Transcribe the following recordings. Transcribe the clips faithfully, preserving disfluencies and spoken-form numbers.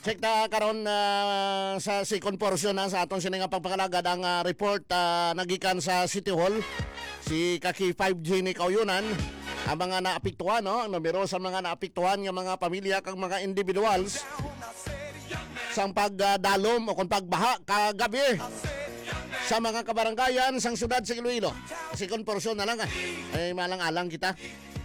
Check na karon uh, sa second portion na sa atong sininga pagpakalagad ang uh, report uh, nagikan sa City Hall. Si Kaki five G ni Kauyunan ang mga naapektuhan, no? Ang numero sa mga naapektuhan ng mga pamilya kag mga individuals sang pagdalom uh, o kung pagbaha kagabi sa mga kabaranggayan sang syudad sa Iloilo. Second portion na lang ah. Ay malang-alang kita.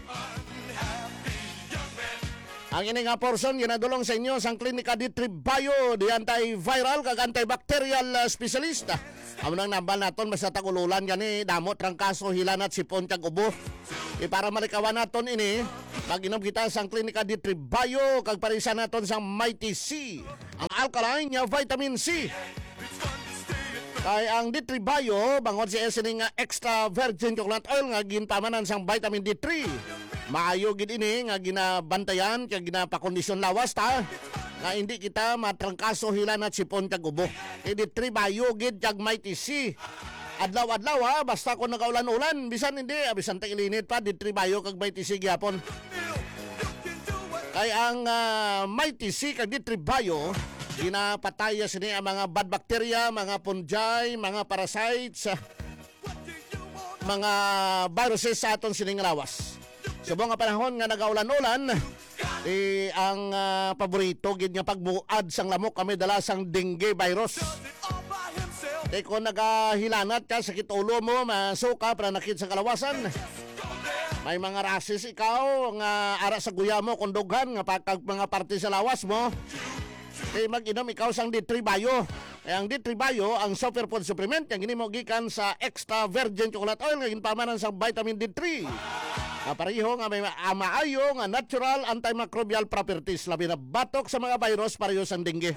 Ang ini nga portion ginadulong sa inyo sang klinika di Tribayo di antiviral kag antibacterial uh, specialist. Amo nang nambal naton basta tagululan gani damot trangkaso hilanat sipon kag ubo. E para malikawan naton ini, mag-inom kita sang klinika di Tribayo kag parisan naton sang Mighty C, ang alkaline nga vitamin C. Kay ang D three Bio bangod si sining nga extra virgin coconut oil nga ginpamanan sang vitamin D three. Maayo gid ini nga ginabantayan kag ginapakondisyon lawas ta nga hindi kita matrangkaso hilanat sipon kag ubo. Kay D three Bio gid kag Mighty C. Adlaw-adlaw ha, basta kung nagaulan-ulan, bisan hindi, bisan tag-ilinit pa, D three Bio kag Mighty C gyapon. Kay ang uh, Mighty C kag D three Bio ginapataya sini ang mga bad bacteria, mga fungi, mga parasites, mga viruses sa aton sining lawas. Subong nga panahon nga nagaulan-ulan, eh, ang uh, paborito gid nga pagbuad sang lamok kami dala sang dengue virus. Eh kung nagahilanat ka, sakit ulo mo, masuka, pananakit sa kalawasan, may mga rasis ikaw nga ara sa guya mo, kundughan nga pagkag mga parte sa lawas mo, eh mag-inom ikaw sang D three Bio. Eh, ang D three Bio, ang superfood supplement, yang gini mo gikan sa extra virgin chocolate oil nga ginpamanan sa vitamin D three. Nga pareho nga may maayo nga natural antimicrobial properties labi na batok sa mga virus pareho sang dengue.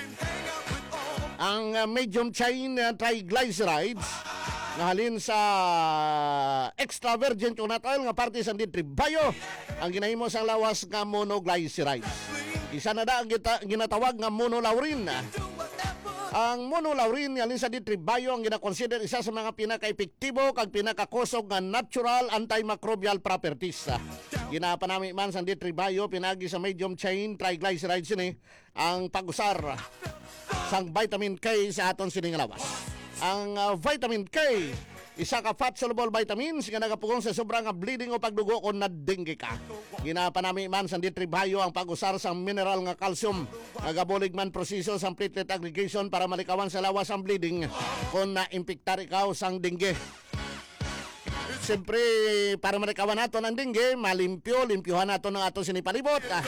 Ang uh, medium chain uh, triglycerides nga halin sa extra virgin coconut oil nga parte sa D three Bio ang ginahimo sa lawas nga monoglycerides. Isa na da ang gita, ginatawag nga monolaurin. Ang monolaurin halin sa D three Bio ang ginakonsider isa sa mga pinaka-epektibo kag pinakakusog nga natural antimicrobial properties. Ginapanami man sa D three Bio pinagi sa medium chain triglycerides ini ang pag-usar sang vitamin K sa aton sining lawas. Ang uh, vitamin K, isa ka fat-soluble vitamins nga nagapugong sa sobrang nga bleeding o pagdugo kung na-dengue ka. Ginapanami man sa D three Bio ang pag-usar sa mineral nga calcium. Nagabulig man proseso sa platelet aggregation para malikawan sa lawas ang bleeding kung na-impiktar ikaw sang dengue. Siyempre, para malikawan nato ng dengue, malimpyo, limpyohan nato ng ato sinipalibot. Ah.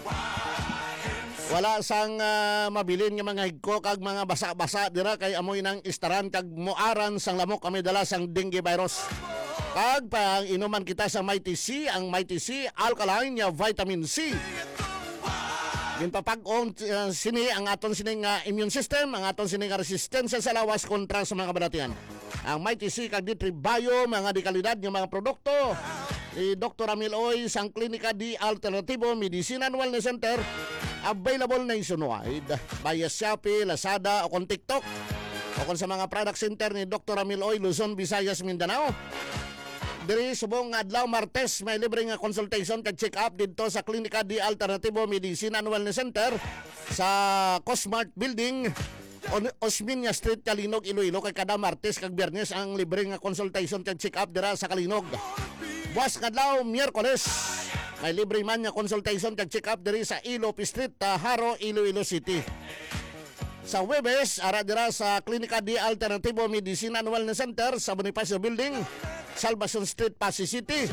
Wala sang uh, mabilin nga mga higko kag mga basa-basa dira kay amoy nang istaran kag muaran sang lamok kami dala sang dengue virus. Kag pang inuman kita sa Mighty C, ang Mighty C alkaline nga vitamin C. Ginpapag-on uh, sini ang aton sining uh, immune system, ang aton sining resistensya sa lawas kontra sa mga kabalatian. Ang Mighty C kag D three Bio mga dekalidad nga mga produkto ni Doctor Amil Oy sang Klinika di Alternativo Medicine and Wellness Center. Available nationwide via Shopee, Lazada o kung TikTok o kung sa mga product center ni Doctor Amil Oy, Luzon, Visayas, Mindanao. Diri subong adlaw Martes may libre nga consultation kag check up dito sa Klinika di Alternativo Medicine and Wellness Center sa Cosmart Building Osmeña Street, Kalinog, Iloilo. Kay kada Martes kag Biyernes ang libre nga consultation kag check up dira sa Kalinog. Buwas kadlaw Miyerkules may libre man nga consultation kag check up diri sa Ilope Street, uh, Haro, Iloilo City. Sa Webes, ara dira sa Klinika di Alternativo Medicine and Wellness Center sa Bonifacio Building, Salvacion Street, Pasig City.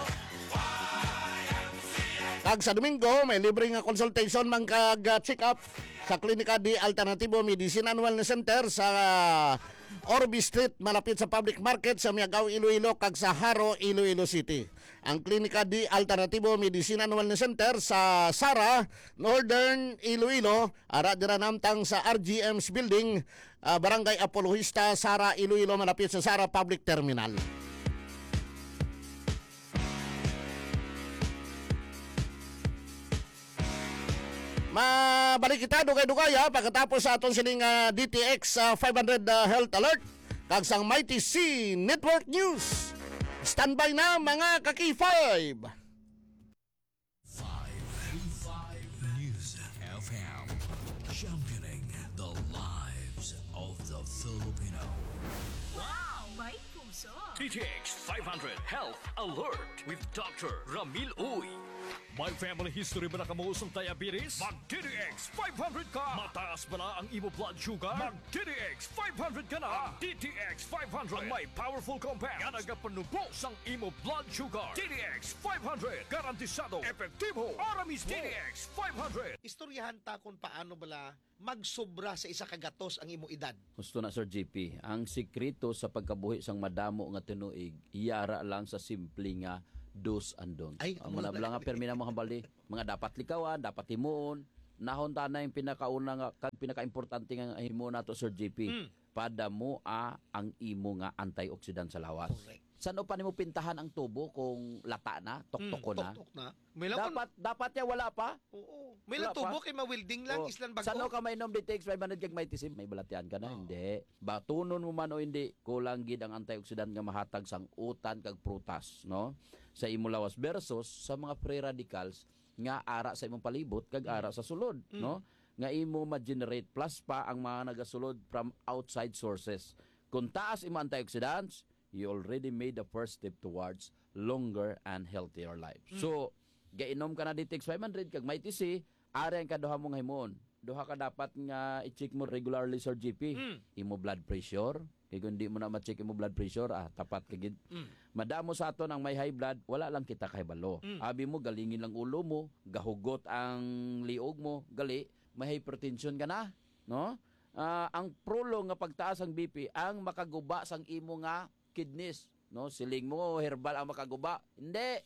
Kag sa Domingo, may libre nga consultation man kag uh, check up sa Klinika di Alternativo Medicine and Wellness Center sa uh, Orby Street, malapit sa Public Market sa Miagao, Iloilo, kag sa Haro, Iloilo City. Ang Klinika di Alternativo Medicine and Wellness Center sa Sara, Northern Iloilo, ara dira namtang sa R G M's Building, uh, Barangay Apologista, Sara, Iloilo, malapit sa Sara Public Terminal. Mabalik kita dugay-dugay ha pagkatapos sa aton sining uh, D T X uh, five hundred uh, Health Alert kag sang Mighty C Network News. Standby na mga kaki five. five News F M. Championing the lives of the Filipino. Wow! May puso! D T X five hundred Health Alert with Doctor Ramil Uy. May family history ba na kamusong diabetes? Mag-D T X five hundred ka! Mataas ba na ang imo blood sugar? Mag-D T X five hundred ka na! Ang D T X five hundred ang may powerful compound nga nagapanubo sang imo blood sugar. D T X five hundred garantisado, epektibo, aramis D T X five hundred. Istoryahan ta kung paano bala magsobra sa isa kagatos ang imo edad. Gusto na Sir G P, ang sikreto sa pagkabuhi sang madamo nga tinuig, iyara lang sa simple nga dos and don'ts. Ay, ang mga nga permi na mga bali, mga dapat likawan, dapat himuon, nahon ta na yung pinakauna nga, kag pinaka-importante nga himuon nato Sir G P, mm. padamo a ang imo nga antioxidant sa lawas. Correct. Saan pa nimo pintahan ang tubo kung lata na, toktok Mm, na? Tok-tok na. May lang Dapat dapat ya wala pa. Oo. May lang Wala tubo pa. kay mawilding lang Oh, islan bago. Sano ka mainom D T X five hundred kag may tisim? May balatian ka na? Hindi. Batunon mo man o hindi, kulang gid ang antioxidant nga mahatag sang utan kag prutas, no? Sa imo lawas versus sa mga free radicals nga ara sa imong palibot kag ara sa sulod, Mm. no? Nga imo ma-generate plus pa ang mga nagasulod from outside sources. Kung taas imo antioxidants, you already made the first step towards longer and healthier life. Mm. So, gainom ka na D T X five hundred kag may T C, ari ang kaduha mong himon. Duha ka dapat nga i-check mo regularly Sir G P. Mm. Imo blood pressure. Kaya kung di mo na ma-check imo blood pressure, ah, tapat kagid. Mm. Madamo sa aton ang may high blood, wala lang kita kahibalo. Mm. Abi mo, galingin lang ulo mo, gahugot ang liog mo, gali, may hypertension ka na. No? Ah, ang prolong nga pagtaas ang B P, ang makaguba sang imo nga kidneys. No? Siling mo, herbal ang makaguba. Hindi.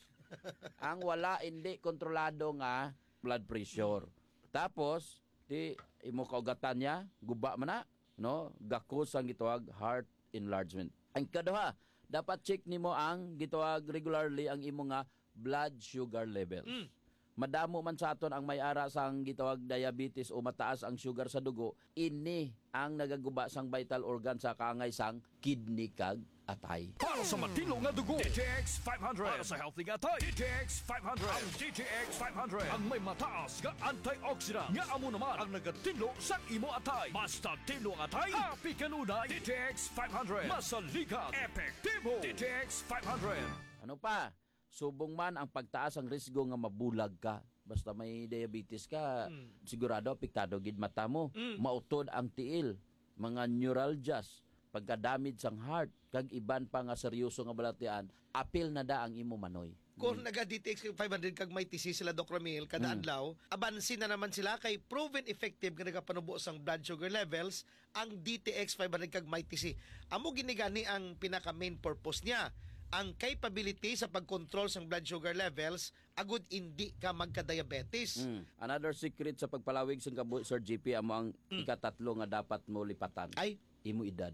Ang wala, hindi kontrolado nga blood pressure. Tapos, di imo kaugatan niya, guba man na, no? Gakos ang gitawag heart enlargement. Ang kaduha, dapat check nimo ang gitawag regularly ang imo nga blood sugar levels. Mm. Madamo man sa aton ang may ara sang gitawag diabetes o mataas ang sugar sa dugo, ini ang nagaguba sang vital organ sa kaangay sang kidney kag atay. Para sa matino nga dugo, D T X five hundred. Para sa healthy nga atay, D T X five hundred. Ang D T X five hundred ang may mataas nga antioxidant nga amo naman ang nagatino sa imo atay. Basta tino ang atay, happy kanunay. D T X five hundred. Masaligan, epektibo. D T X five hundred. Ano pa? Subong man ang pagtaas ang risgo nga mabulag ka. Basta may diabetes ka, mm. sigurado apektado gid mata mo. Mm. Mautod ang tiil, mga neuralgias, pagka-damage sang heart, kag iban pa nga seryoso nga balatian, apil na da ang imo manoy. Kung naga-D T X five hundred kag may T C sila Doc Ramil kada adlaw, abansin na naman sila kay proven effective nga nagapanubo sang blood sugar levels ang D T X five hundred kag may T C. Amo ginigani ang pinaka main purpose niya. Ang capability sa pag-control sang blood sugar levels agud hindi ka magka-diabetes. Mm. Another secret sa pagpalawig sa kabuhi Sir G P amo ang mm. ikatatlo nga dapat mo lipatan. Ay, imo edad.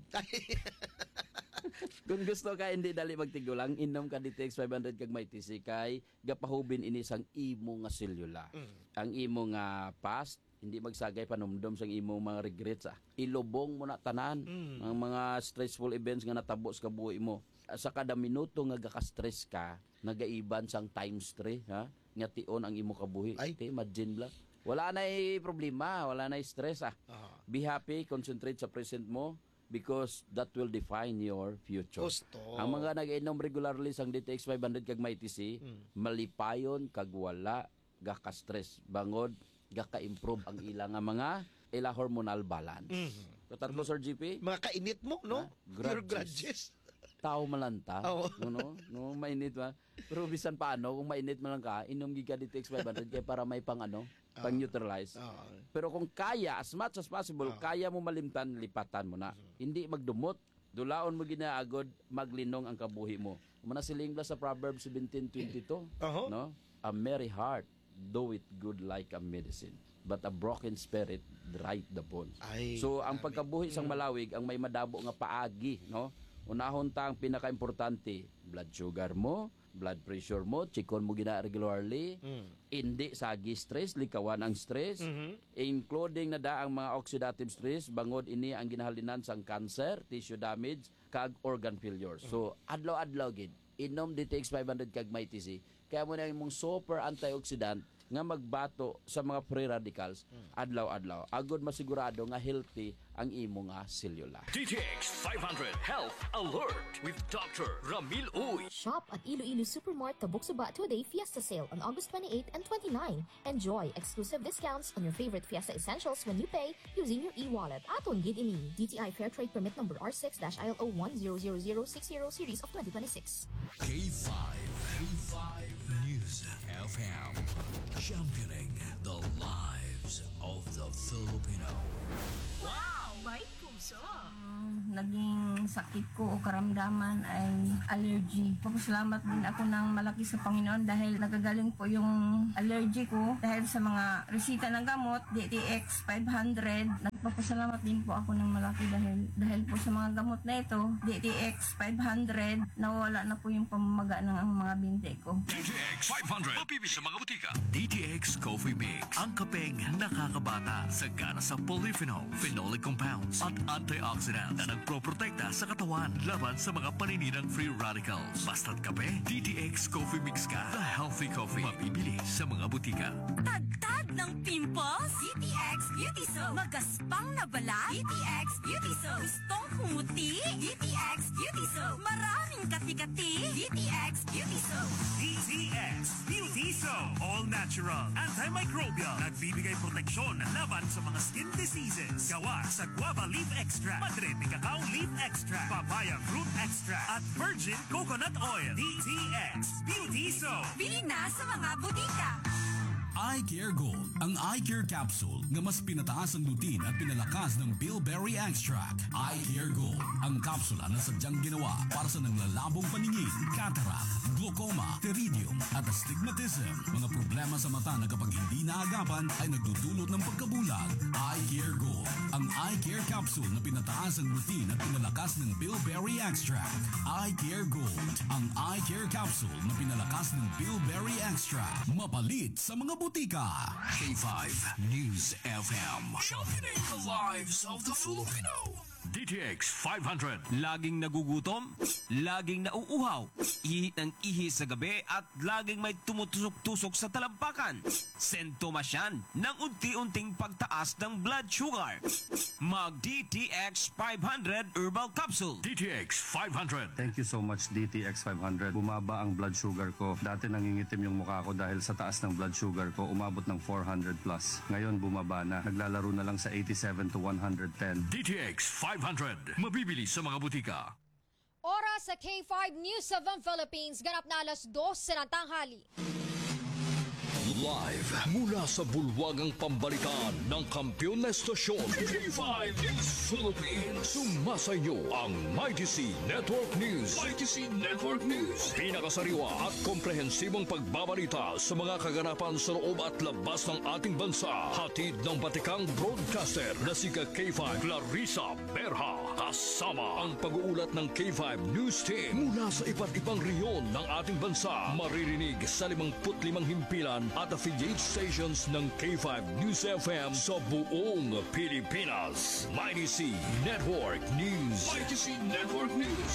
Kung gusto ka hindi dali magtigulang, inom ka D T X five hundred kag may T C kay gapahubin ini sang imo nga selula. Mm. Ang imo nga past hindi magsagay panumdom sang imo mga regrets ah. Ilubong mo na tanan mm. ang mga stressful events nga natabo sa kabuhi mo. Sa kada minuto nga gaka-stress ka, nagaiban sang times three, ha? Nga tion ang imo kabuhi. Ay. Okay, imagine lang. Wala na problema, wala na stress ah. Uh-huh. Be happy, concentrate sa present mo because that will define your future. Gusto. Ang mga nag-inom regularly sang D T X five hundred kag may T C, mm. malipayon kag wala gaka-stress. Bangod gaka-improve ang ilang nga mga ila hormonal balance. Mm-hmm. So, tatlo Sir G P? Mga kainit mo, no? Ha? Grudges. Your grudges. Tao malanta, oh. no, no, mainit ba? Pero bisan paano kung mainit man lang ka, inom giga D T X five hundred kay para may pang ano, pang neutralize. Oh. Pero kung kaya as much as possible, oh. kaya mo malimtan, lipatan mo na. Mm-hmm. Hindi magdumot. Dulaon mo ginaagod, maglinong ang kabuhi mo. Umana siling bla sa Proverbs seventeen twenty-two, uh-huh. no? A merry heart do it good like a medicine, but a broken spirit dry the bones. Ay, so ang dami. pagkabuhi sang malawig ang may madabo nga paagi, no? Unahon ta ang pinaka-importante, blood sugar mo, blood pressure mo, chikon mo gina regularly, mm. hindi sagi stress, likawan ang stress, mm-hmm. including na da ang mga oxidative stress, bangod ini ang ginahalinan sang cancer, tissue damage, kag organ failure. Mm-hmm. So, adlaw-adlaw gid, inom D T X five hundred kag may T C, kaya mo na yung super antioxidant, nga magbato sa mga free radicals adlaw-adlaw. Agod masigurado nga healthy ang imo nga selula. D T X five hundred Health Alert with Doctor Ramil Uy. Shop at Iloilo Supermart Tabuk-Suba two-day Fiesta Sale on August twenty-eighth and twenty-ninth. Enjoy exclusive discounts on your favorite Fiesta essentials when you pay using your e-wallet. Aton gid ini D T I Fair Trade Permit number R six I L O one zero zero zero six zero series of twenty twenty-six. K five. K five News F M. Championing the lives of the Filipino. Wow! May puso! Naging sakit ko o karamdaman ay allergy. Papasalamat din ako ng malaki sa Panginoon dahil nagagaling po yung allergy ko dahil sa mga resita ng gamot, D T X five hundred. Nagpapasalamat din po ako ng malaki dahil dahil po sa mga gamot na ito, D T X five hundred, nawala na po yung pamamaga ng mga binte ko. D T X five hundred. Mabibili sa mga butika. D T X Coffee Mix. Ang kapeng nakakabata sa gana sa polyphenol, phenolic compounds at antioxidants na nagproprotekta sa katawan laban sa mga paninirang free radicals. Basta't kape, D T X Coffee Mix ka. The healthy coffee. Mabibili sa mga butika. Tagtag ng pimples? D T X Beauty Soap. Magaspang na balat? D T X Beauty Soap. Gustong kumuti? D T X Beauty Soap. Maraming kati-kati? D T X Beauty Soap. D T X Beauty Soap. All natural, antimicrobial. Nagbibigay proteksyon laban sa mga skin diseases. Gawa sa guava leaf extract, madrid ni cacao leaf extract, papaya fruit extract, at virgin coconut oil. D T X Beauty Soap. Bili na sa mga butika. Eye Care Gold, ang Eye Care Capsule na mas pinataas ang lutin at pinalakas ng bilberry extract. Eye Care Gold, ang kapsula na sadyang ginawa para sa nanglalabong paningin, cataract, glaucoma, pteridium at astigmatism. Mga problema sa mata na kapag hindi naagapan ay nagdudulot ng pagkabulag. Eye Care Gold, ang Eye Care Capsule na pinataas ang lutin at pinalakas ng bilberry extract. Eye Care Gold, ang Eye Care Capsule na pinalakas ng bilberry extract. Mapalit sa mga butika. K five News F M. Championing the lives of the Filipino. D T X five hundred. Laging nagugutom, laging nauuhaw, ihi ng ihi sa gabi at laging may tumutusok-tusok sa talampakan. Sintomas yan ng unti-unting pagtaas ng blood sugar. Mag D T X five hundred Herbal Capsule. D T X five hundred. Thank you so much D T X five hundred. Bumaba ang blood sugar ko. Dati nangingitim yung mukha ko dahil sa taas ng blood sugar ko, umabot ng four hundred plus. Ngayon bumaba na. Naglalaro na lang sa eighty-seven to one ten. D T X five hundred. Mabibili sa mga butika. Oras sa K five News of the Philippines. Ganap na alas dos ng tanghali. Live mula sa bulwagang pambalitaan ng kampiyon na estasyon K five News Philippines. Sumasa inyo ang Mighty C Network News. Mighty C Network News. Pinakasariwa at komprehensibong pagbabalita sa mga kaganapan sa loob at labas ng ating bansa. Hatid ng batikang broadcaster na si K five Clarissa Berha. Kasama ang pag-uulat ng K five News Team mula sa iba't ibang rehiyon ng ating bansa. Maririnig sa limangput limang himpilan at affiliate stations ng K five News F M sa buong Pilipinas. Mighty C Network News. Mighty C Network News.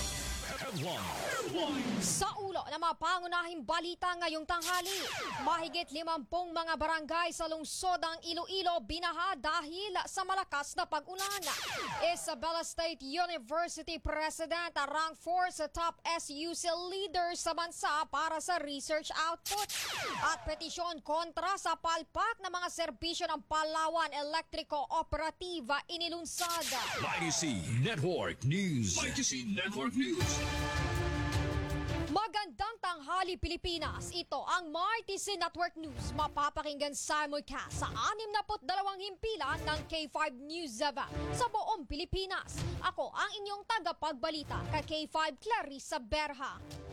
Sa ulo ng mga pangunahing balita ngayong tanghali, mahigit limampung mga barangay sa lungsod ng Iloilo binaha dahil sa malakas na pag-ulan. Isabela State University President rank four sa top S U C leaders sa bansa para sa research output. At petisyon kontra sa palpak ng mga serbisyo ng Palawan Electrico Operativa inilunsad. Mighty C Network News. Mighty C Network News. Magandang tanghali Pilipinas. Ito ang Mighty C Network News. Mapapakinggan simulcast sa anim na dalawang himpilan ng K five News Ava sa buong Pilipinas. Ako ang inyong tagapagbalita kay K five Clarissa Berha.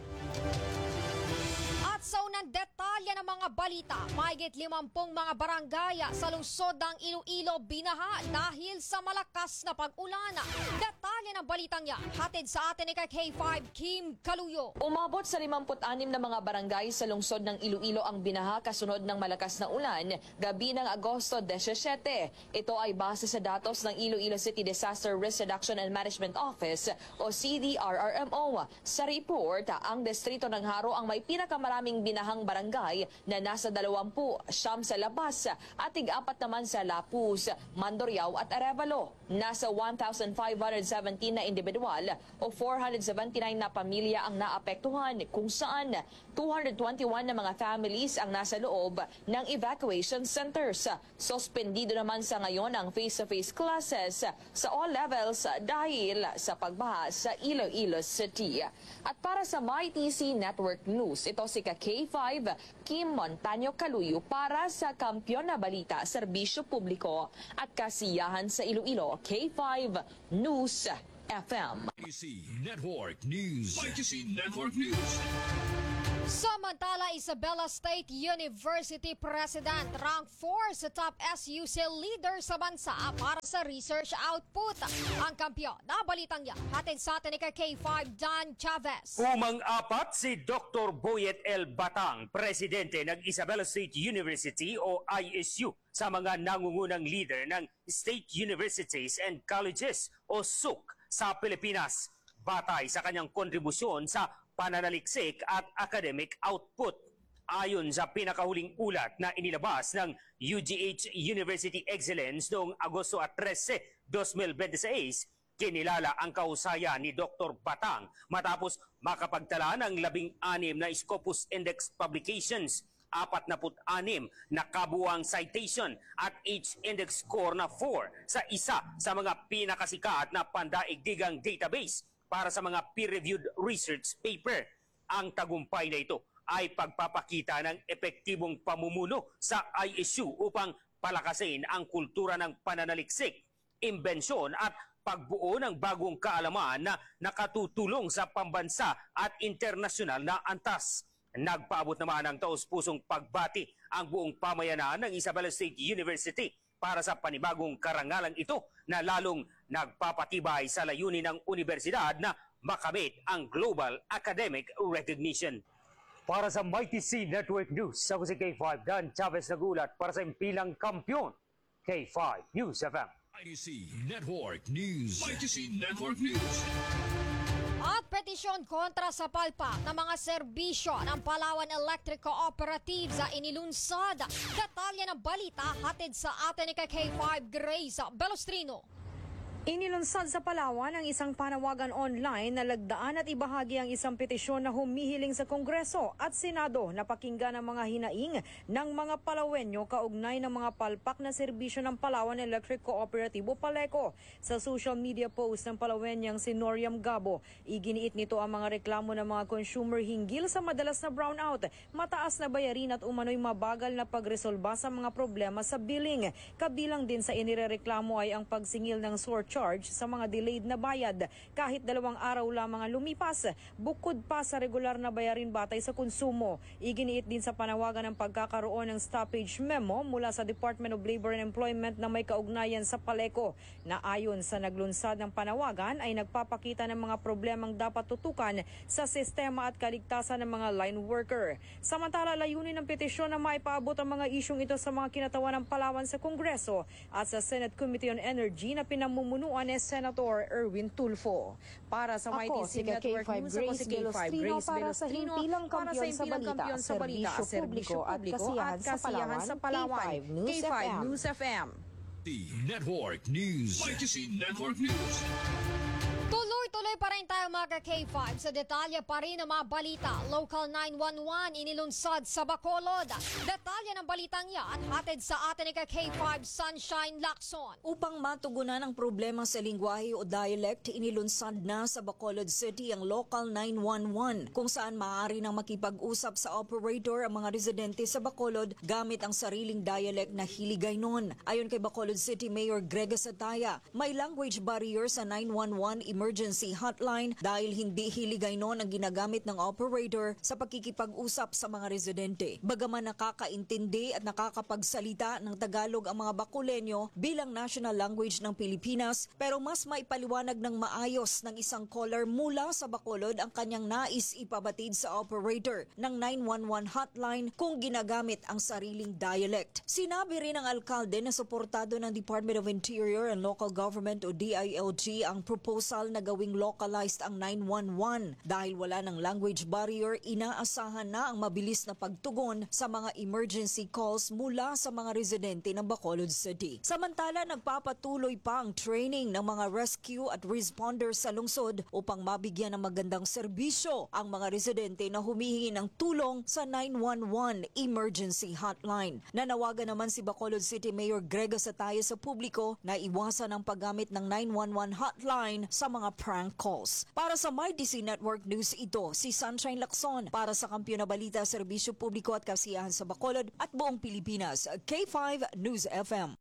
At sa unang detalye ng mga balita, mahigit limampung mga barangay sa lungsod ng Iloilo binaha dahil sa malakas na pag-ulan. Detalye Detalye ng balitang yan, hatid sa atin ni K five Kim Kaluyo. Umabot sa limampu't-anim na mga barangay sa lungsod ng Iloilo ang binaha kasunod ng malakas na ulan gabi ng Agosto seventeen. Ito ay base sa datos ng Iloilo City Disaster Risk Reduction and Management Office o C D R R M O. Sa report, ang distrito ng Haro ang may pinakamaraming binahang barangay na nasa dalawampu siyam sa Labas at tig-apat naman sa Lapus, Mandurriao at Arevalo. Nasa one thousand five hundred seventeen na individual o four hundred seventy-nine na pamilya ang naapektuhan kung saan two hundred twenty-one na mga families ang nasa loob ng evacuation centers. Suspendido naman sa ngayon ang face-to-face classes sa all levels dahil sa pagbaha sa Iloilo City. At para sa My T C Network News, ito si K five Kim Montaño Kaluyo para sa Kampiyon na Balita, Serbisyo Publiko at Kasiyahan sa Iloilo. K five News F M. Y T C Network News. Y T C Network News. Samantala, Isabela State University President, rank four sa top S U C leader sa bansa para sa research output. Ang kampiyon na balitang yan, hatid sa atin ni K five Dan Chavez. Umang-apat si Doctor Boyet L. Batang, presidente ng Isabela State University o I S U, sa mga nangungunang leader ng State Universities and Colleges o S U C sa Pilipinas, batay sa kanyang kontribusyon sa pananaliksik at academic output. Ayon sa pinakahuling ulat na inilabas ng U G H University Excellence noong Agosto thirteen, twenty twenty-six, kinilala ang kahusayan ni Doctor Batang matapos makapagtala ng labing anim na Scopus Index publications, apat na put anim na kabuang citation at H-index score na four sa isa sa mga pinakasikat na pandaigdigang database para sa mga peer-reviewed research paper. Ang tagumpay na ito ay pagpapakita ng epektibong pamumuno sa I S U upang palakasin ang kultura ng pananaliksik, imbensyon at pagbuo ng bagong kaalaman na nakatutulong sa pambansa at internasyonal na antas. Nagpaabot naman ng taus-pusong pagbati ang buong pamayanan ng Isabela State University para sa panibagong karangalang ito na lalong nagpapatibay sa layunin ng universidad na makamit ang global academic recognition. Para sa My T C Network News, ako si K five Dan Chavez nagulat para sa impilang kampiyon. K five News F M. Y T C Network News. Y T C Network News. At petisyon kontra sa palpak ng mga serbisyo ng Palawan Electric Cooperative sa inilunsad. Detalye ng balita hatid sa atin ni K five Grace Belostrino. Inilunsad sa Palawan ang isang panawagan online na lagdaan at ibahagi ang isang petisyon na humihiling sa Kongreso at Senado na pakinggan ang mga hinaing ng mga Palawenyo kaugnay ng mga palpak na serbisyo ng Palawan Electric Cooperative o PALECO. Sa social media post ng Palawenyang si Noriam Gabo, iginiit nito ang mga reklamo ng mga consumer hinggil sa madalas na brownout, mataas na bayarin at umano'y mabagal na pagresolba sa mga problema sa billing. Kabilang din sa inirereklamo ay ang pagsingil ng surcharge charge sa mga delayed na bayad kahit dalawang araw lamang ang lumipas, bukod pa sa regular na bayarin batay sa konsumo. Iginiit din sa panawagan ng pagkakaroon ng stoppage memo mula sa Department of Labor and Employment na may kaugnayan sa PALECO na ayon sa naglunsad ng panawagan ay nagpapakita ng mga problemang dapat tutukan sa sistema at kaligtasan ng mga line worker. Samantala, layunin ng petisyon na maipaabot ang mga isyong ito sa mga kinatawan ng Palawan sa Kongreso at sa Senate Committee on Energy na pinamumunuan ni Senator Erwin Tulfo. Para sa My T C Network News, ako si K five Grace para sa himpilang kampiyon sa balita, serbisyo publiko at kasiyahan sa Palawan. K five News F M. The Network News. Y T C Network News. Tuloy-tuloy pa rin tayo mga K five sa detalye pa rin ng mga balita. Local nine one one inilunsad sa Bacolod. Detalye ng balitang yan hatid sa atin ni K five Sunshine Lacson. Upang matugunan ang problema sa lingwahe o dialect, inilunsad na sa Bacolod City ang Local nine one one kung saan maaari nang makipag-usap sa operator ang mga residente sa Bacolod gamit ang sariling dialect na Hiligaynon. Ayon kay Bacolod City Mayor Greg Sataya, may language barrier sa nine one one emergency hotline dahil hindi hiligay noon ang ginagamit ng operator sa pakikipag-usap sa mga residente. Bagaman nakakaintindi at nakakapagsalita ng Tagalog ang mga Bacolenyo bilang national language ng Pilipinas, pero mas maipaliwanag ng maayos ng isang caller mula sa Bacolod ang kanyang nais ipabatid sa operator ng nine one one hotline kung ginagamit ang sariling dialect. Sinabi rin ng alkalde na suportado ng Department of Interior and Local Government o D I L G ang proposal na gawing localized ang nine one one. Dahil wala ng language barrier, inaasahan na ang mabilis na pagtugon sa mga emergency calls mula sa mga residente ng Bacolod City. Samantala, nagpapatuloy pa ang training ng mga rescue at responders sa lungsod upang mabigyan ng magandang serbisyo ang mga residente na humihingi ng tulong sa nine one one emergency hotline. Nanawagan naman si Bacolod City Mayor Grega Sataya sa publiko na iwasan ang paggamit ng nine one one hotline sa mga prank calls. Para sa My D C Network News, ito si Sunshine Lacson para sa Kampiyon na Balita, Serbisyo Publiko at Kasiyahan sa Bacolod at buong Pilipinas, K five News F M.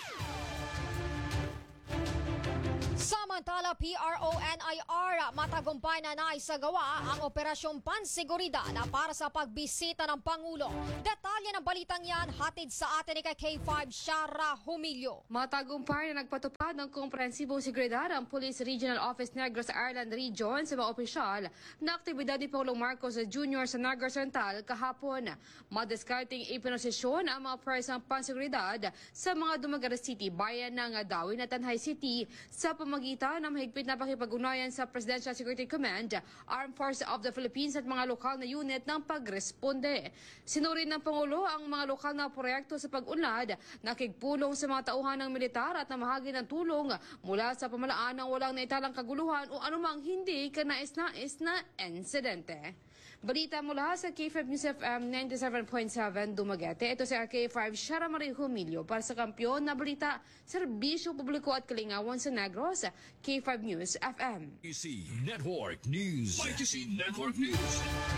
Samantala, P R O N I R matagumpay na naisagawa ang Operasyong Panseguridad para sa pagbisita ng Pangulo. Detalye ng balitang yan hatid sa atin ni K five Shara Humilio. Matagumpay na nagpatupad ng komprehensibong seguridad ang Police Regional Office Negros Island Region sa mga opisyal na aktibidad ni Pangulong Marcos Junior sa Negros Oriental kahapon. Madiskarting ipinosisyon ang mga presang panseguridad sa mga Dumaguete City, bayan ng Dawin at Tanhay City sa pamagitan ng mahigpit na pakipag-ugnayan sa Presidential Security Command, Armed Forces of the Philippines at mga lokal na unit ng pagresponde. Sinuri ng Pangulo ang mga lokal na proyekto sa pag-unlad, nakikpulong sa mga tauhan ng militar at namahagi ng tulong mula sa pamalaan ng walang naitalang kaguluhan o anumang hindi kanais-nais na insidente. Balita mula sa K five News F M ninety-seven point seven Dumaguete. Ito si R K five Shara Marie Humilio para sa Kampiyon na Balita, Serbisyo Publiko at Kalingawan sa Negros, K five News F M. Y T C Network News. Y T C Network News.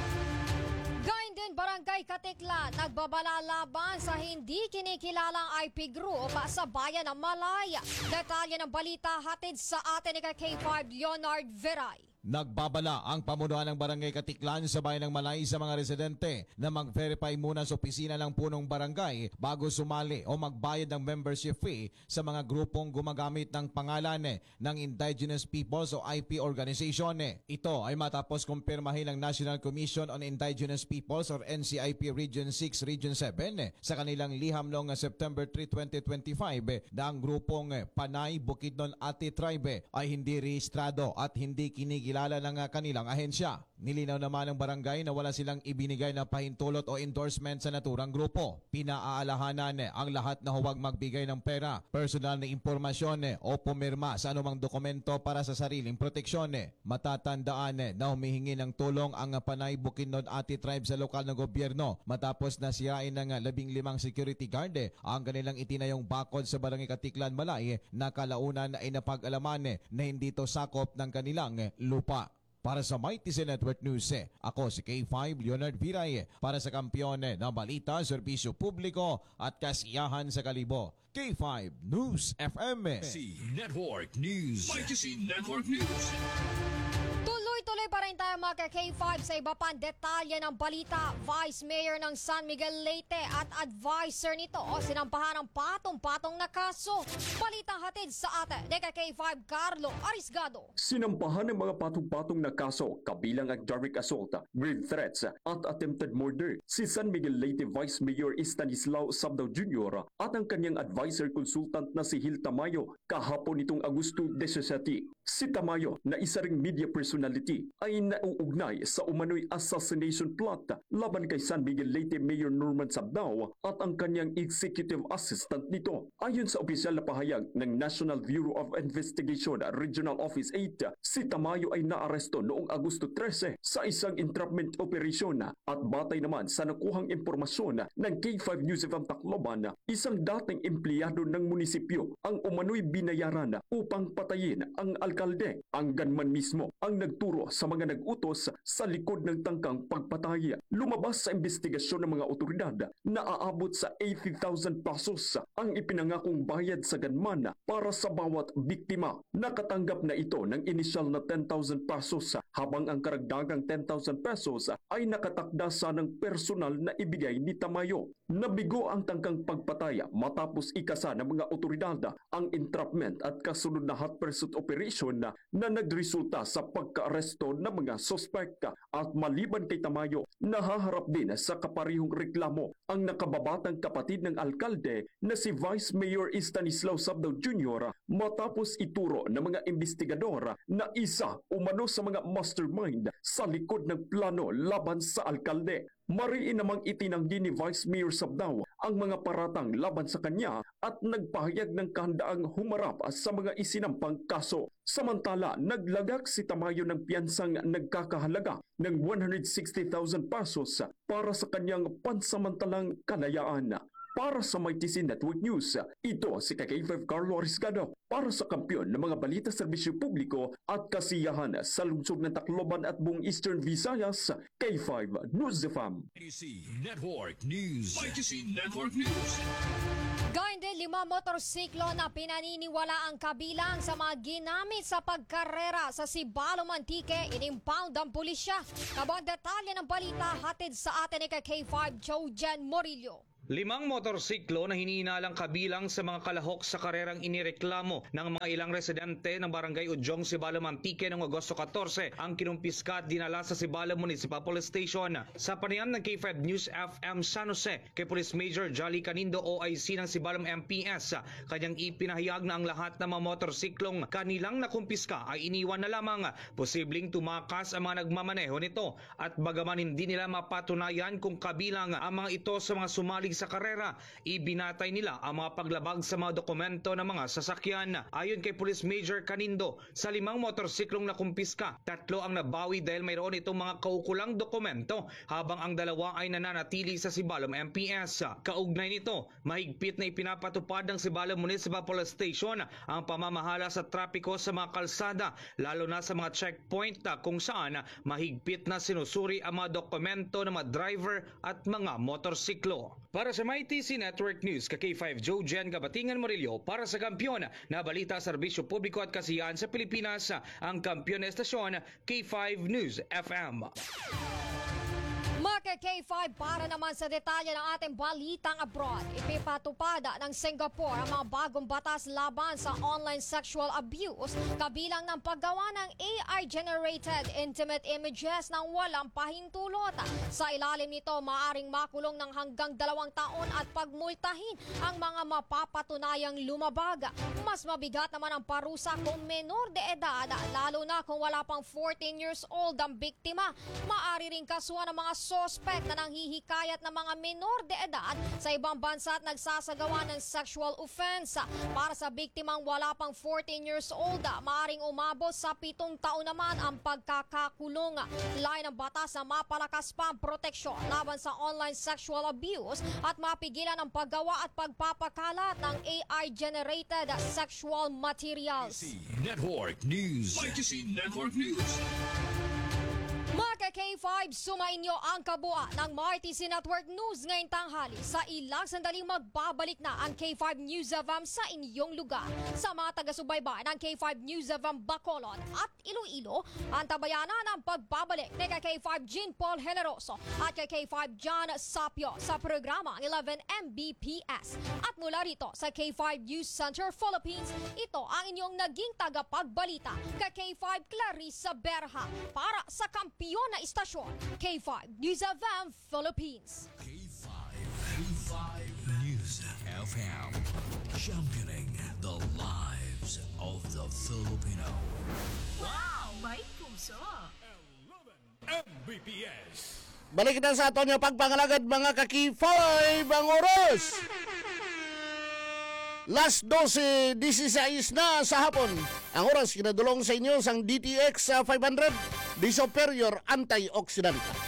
Gayun din, Barangay Katikla, nagbabala laban sa hindi kinikilalang I P group sa bayan ng Malaya. Detalye ng balita hatid sa atin ni K five Leonard Veray. Nagbabala ang pamunuan ng Barangay Katiklan sa bayan ng Malay sa mga residente na mag-verify muna sa opisina ng punong barangay bago sumali o magbayad ng membership fee sa mga grupong gumagamit ng pangalan ng Indigenous Peoples o I P Organization. Ito ay matapos kumpirmahin ng National Commission on Indigenous Peoples or N C I P Region six, Region seven sa kanilang liham noong September three, twenty twenty-five na ang grupong Panay Bukidnon Ati Tribe ay hindi rehistrado at hindi kinigil kilala ng kanilang ahensya. Nilinaw naman ng barangay na wala silang ibinigay na pahintulot o endorsement sa naturang grupo. Pinaaalahanan ang lahat na huwag magbigay ng pera, personal na impormasyon o pumirma sa anumang dokumento para sa sariling proteksyon. Matatandaan na humihingi ng tulong ang Panay Bukidnon Ati Tribe sa lokal na gobyerno matapos na sirain ng labing limang security guard ang kanilang itinayong bakod sa Barangay Katiklan, Malay na kalaunan ay napag-alaman na hindi ito sakop ng kanilang lupa. Para sa My T C Network News, ako si K five Leonard Viray para sa Kampiyon na Balita, Serbisyo Publiko at Kasiyahan sa Kalibo. K five News F M. C Network News. My T C Network News. Tuloy-tuloy pa rin tayo mga K five sa iba pang detalye ng balita. Vice Mayor ng San Miguel Leyte at advisor nito o sinampahan ng patong-patong na kaso. Balitang hatid sa atin ni K five Carlo Arisgado. Sinampahan ng mga patong-patong na kaso kabilang ang direct assault, grave threats at attempted murder si San Miguel Leyte Vice Mayor Stanislao Sabdao Junior at ang kanyang advisor consultant na si Hil Tamayo kahapon nitong Agosto seventeen. Si Tamayo na isa ring media personality ay nauugnay sa umano'y assassination plot laban kay San Miguel Leyte Mayor Norman Sabdao at ang kanyang executive assistant nito. Ayon sa opisyal na pahayag ng National Bureau of Investigation Regional Office eight, si Tamayo ay naaresto noong Agosto thirteen sa isang entrapment operation at batay naman sa nakuhang impormasyon ng K five News F M Tacloban, isang dating empleyado ng munisipyo ang umano'y binayaran upang patayin ang alkalde. Ang gunman mismo ang nagturo sa mga mga nag-utos sa likod ng tangkang pagpatay. Lumabas sa investigasyon ng mga otoridad na aabot sa eighty thousand pesos ang ipinangakong bayad sa gunman para sa bawat biktima. Nakatanggap na ito ng inisyal na ten thousand pesos habang ang karagdagang ten thousand pesos ay nakatakda sa ng personal na ibigay ni Tamayo. Nabigo ang tangkang pagpatay matapos ikasa ng mga otoridad ang entrapment at kasunod na hot pursuit operation na, na nagresulta sa pagka-aresto ng mga sospek. At maliban kay Tamayo, nahaharap din sa kaparihong reklamo ang nakababatang kapatid ng alkalde na si Vice Mayor Stanislao Sabdao Junior matapos ituro ng mga investigador na isa umano sa mga mastermind sa likod ng plano laban sa alkalde. Mariin namang itinanggi ni Vice Mayor Sabdao ang mga paratang laban sa kanya at nagpahayag ng kahandaang humarap sa mga isinampang kaso. Samantala, naglagak si Tamayo ng piyansang nagkakahalaga ng one hundred sixty thousand pesos para sa kanyang pansamantalang kalayaan. Para sa My T C Network News, ito si K five Carlo Arisgado para sa Kampiyon ng mga balita serbisyo publiko at kasiyahan sa lungsod ng Tacloban at buong Eastern Visayas, K five News F M. My T C Network News. My T C Network News. Gayun din, lima motorsiklo na pinaniniwala ang kabilang sa mga ginamit sa pagkarera sa Sibalom Antique, inimpound ang pulisya. Kabang detalye ng balita hatid sa atin ni K five Jojen Morillo. Limang motorsiklo na hinihinalang kabilang sa mga kalahok sa karerang inireklamo ng mga ilang residente ng Barangay Ujong, Sibalom Antique noong Agosto fourteen ang kinumpiska at dinala sa Sibalom Municipal Police Station. Sa panayam ng K five News F M San Jose kay Police Major Jolly Canindo O I C ng Sibalom M P S, kanyang ipinahayag na ang lahat ng mga motorsiklong kanilang nakumpiska ay iniwan na lamang. Posibleng tumakas ang mga nagmamaneho nito at bagaman hindi nila mapatunayan kung kabilang ang mga ito sa mga sumali sa karera, ibinatay nila ang mga paglabag sa mga dokumento ng mga sasakyan. Ayon kay Police Major Canindo, sa limang motorsiklong nakumpiska, tatlo ang nabawi dahil mayroon itong mga kaukulang dokumento habang ang dalawa ay nananatili sa Sibalom M P S. Kaugnay nito, mahigpit na ipinapatupad ng Sibalom Municipal Police Station ang pamamahala sa trapiko sa mga kalsada, lalo na sa mga checkpoint kung saan mahigpit na sinusuri ang mga dokumento ng mga driver at mga motorsiklo. Para sa My T C Network News, ka K five Jojen Gabatingan Morillo para sa Kampiyon na balita, serbisyo publiko at kasiyahan sa Pilipinas, ang Kampiyon na estasyon, K five News F M. Mga K five, para naman sa detalye ng ating balitang abroad, ipipatupad ng Singapore ang mga bagong batas laban sa online sexual abuse, kabilang ng paggawa ng A I-generated intimate images ng walang pahintulot. Sa ilalim nito, maaaring makulong ng hanggang dalawang taon at pagmultahin ang mga mapapatunayang lumabag. Mas mabigat naman ang parusa kung menor de edad, lalo na kung wala pang fourteen years old ang biktima. Maaari ring kasuhan ng mga suspect na nanghihikayat ng mga menor de edad sa ibang bansa at nagsasagawa ng sexual offense. Para sa biktimang wala pang fourteen years old, maaaring umabot sa pitong taon naman ang pagkakakulong. Layo ng batas na mapalakas pa ang proteksyon laban sa online sexual abuse at mapigilan ang paggawa at pagpapakalat ng A I-generated sexual materials. Network News. My T C Network News. Mga K five, sumainyo ang kabuuan ng My T C Network News ngayong tanghali. Sa ilang sandaling magbabalik na ang K five News F M sa inyong lugar. Sa mga taga-subaybay ng K five News F M Bacolod at Iloilo, antabayanan ang pagbabalik ni K five Jean Paul Generoso at K five John Sapio sa programang eleven M B P S. At mula rito sa K five News Center Philippines, ito ang inyong naging tagapagbalita, K five Clarissa Berha para sa Kampiyon na istasyon, K five News F M Philippines. K five News F M. Championing the lives of the Filipino. Wow! May puso! M B P S. Balik na sa ato niyo pagpangalagad mga ka-K five ang oras. Last twelve sixteen na sa hapon. Ang oras kinadulong sa inyo sang D T X five hundred, di superior antioxidant.